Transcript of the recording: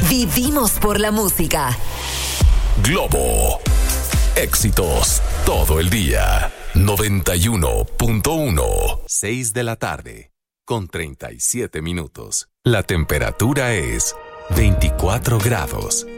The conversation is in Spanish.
Vivimos por la música. Globo. Éxitos todo el día. 91.1. 6 de la tarde. Con 37 minutos. La temperatura es 24 grados.